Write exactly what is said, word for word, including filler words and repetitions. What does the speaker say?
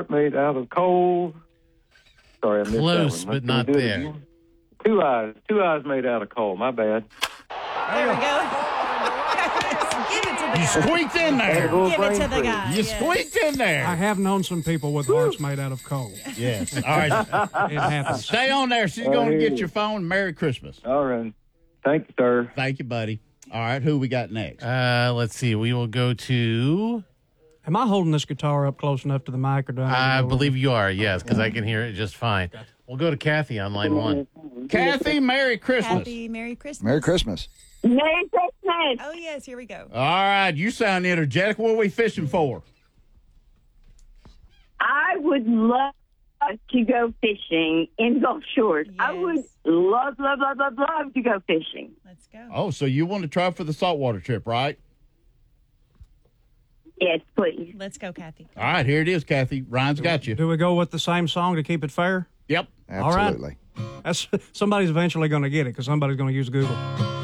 heart made out of coal. Sorry, I missed Close, that one. but not Can we do it there. again? Two eyes. Two eyes made out of coal. My bad. There we go. Give it to the You guy. squeaked in there. Give it to the guy. You yes. squeaked in there. I have known some people with hearts made out of coal. Yes. All right. It happens. Stay on there. She's Oh, going to here get it your is. phone. Merry Christmas. All right. Thank you, sir. Thank you, buddy. All right. Who we got next? Uh, let's see. We will go to. Am I holding this guitar up close enough to the mic, or do I? need to I go believe you are. Yes, because I can hear it just fine. We'll go to Kathy on line one. Kathy, Merry Christmas. Happy Merry Christmas. Merry Christmas. Merry Christmas. Oh, yes. Here we go. All right. You sound energetic. What are we fishing for? I would love to go fishing in Gulf Shores. I Yes. would love, love, love, love, love to go fishing. Let's go. Oh, so you want to try for the saltwater trip, right? Yes, please. Let's go, Kathy. All right. Here it is, Kathy. Ryan's got you. Do we go with the same song to keep it fair? Yep. All right. Absolutely. That's somebody's eventually going to get it because somebody's going to use Google.